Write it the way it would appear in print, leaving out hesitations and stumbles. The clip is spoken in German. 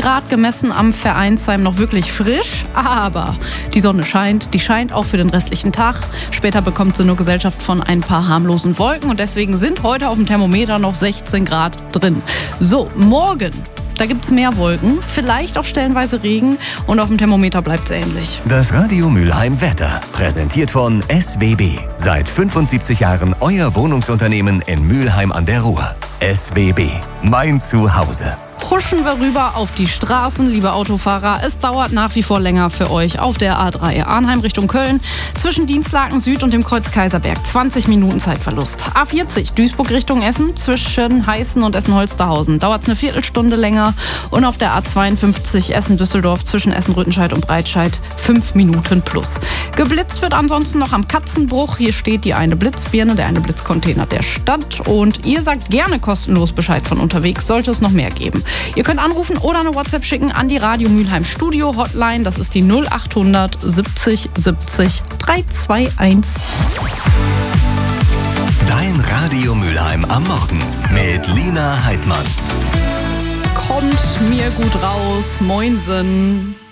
Grad gemessen am Vereinsheim, noch wirklich frisch, aber die Sonne scheint, die scheint auch für den restlichen Tag. Später bekommt sie nur Gesellschaft von ein paar harmlosen Wolken und deswegen sind heute auf dem Thermometer noch 16 Grad drin. So, morgen. Da gibt es mehr Wolken, vielleicht auch stellenweise Regen und auf dem Thermometer bleibt es ähnlich. Das Radio Mülheim Wetter, präsentiert von SWB. Seit 75 Jahren euer Wohnungsunternehmen in Mülheim an der Ruhr. SWB, mein Zuhause. Huschen wir rüber auf die Straßen, liebe Autofahrer. Es dauert nach wie vor länger für euch auf der A3 Arnheim Richtung Köln. Zwischen Dienstlaken Süd und dem Kreuz Kaiserberg 20 Minuten Zeitverlust. A40 Duisburg Richtung Essen zwischen Heißen und Essen-Holsterhausen dauert es eine Viertelstunde länger. Und auf der A52 Essen-Düsseldorf zwischen Essen-Rüttenscheid und Breitscheid 5 Minuten plus. Geblitzt wird ansonsten noch am Katzenbruch. Hier steht die eine Blitzbirne, der eine Blitzcontainer der Stadt. Und ihr sagt gerne kostenlos Bescheid von unterwegs, sollte es noch mehr geben. Ihr könnt anrufen oder eine WhatsApp schicken an die Radio Mülheim Studio Hotline. Das ist die 0800 70 70 321. Dein Radio Mülheim am Morgen mit Lina Heidmann. Kommt mir gut raus. Moinsen.